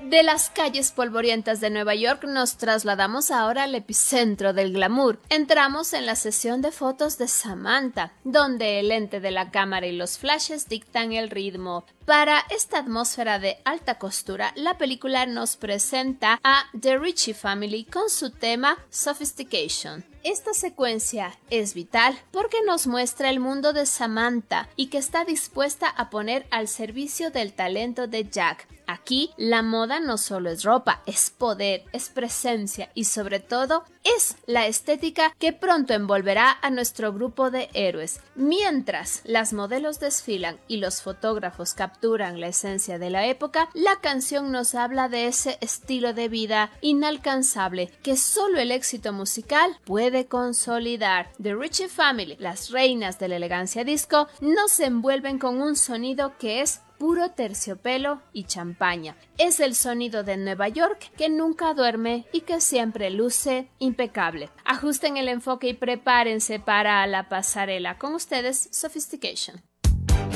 De las calles polvorientas de Nueva York nos trasladamos ahora al epicentro del glamour. Entramos en la sesión de fotos de Samantha, donde el lente de la cámara y los flashes dictan el ritmo. Para esta atmósfera de alta costura, la película nos presenta a The Ritchie Family con su tema Sophistication. Esta secuencia es vital porque nos muestra el mundo de Samantha y que está dispuesta a poner al servicio del talento de Jack. Aquí la moda no solo es ropa, es poder, es presencia y sobre todo es la estética que pronto envolverá a nuestro grupo de héroes. Mientras las modelos desfilan y los fotógrafos capturan la esencia de la época, la canción nos habla de ese estilo de vida inalcanzable que solo el éxito musical puede consolidar. The Ritchie Family, las reinas de la elegancia disco, nos envuelven con un sonido que es puro terciopelo y champaña. Es el sonido de Nueva York que nunca duerme y que siempre luce impecable. Ajusten el enfoque y prepárense para la pasarela. Con ustedes, Sophistication.